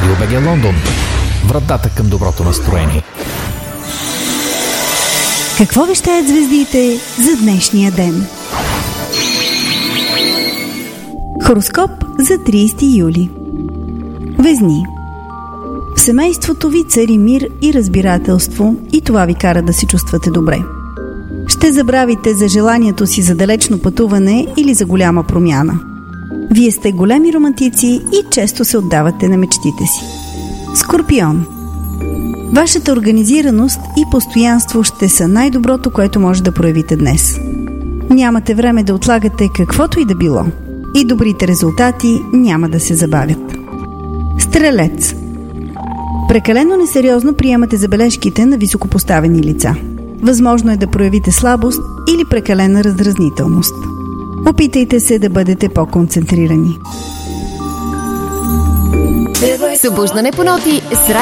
Радио БГ Лондон. Вратата към доброто настроение. Какво вещаят звездите за днешния ден? Хороскоп за 30 юли. Везни. В семейството ви цари мир и разбирателство и това ви кара да се чувствате добре. Ще забравите за желанието си за далечно пътуване или за голяма промяна. Вие сте големи романтици и често се отдавате на мечтите си. Скорпион. Вашата организираност и постоянство ще са най-доброто, което може да проявите днес. Нямате време да отлагате каквото и да било. И добрите резултати няма да се забавят. Стрелец. Прекалено несериозно приемате забележките на високопоставени лица. Възможно е да проявите слабост или прекалена раздразнителност. Опитайте се да бъдете по-концентрирани. Събуждане по ноти с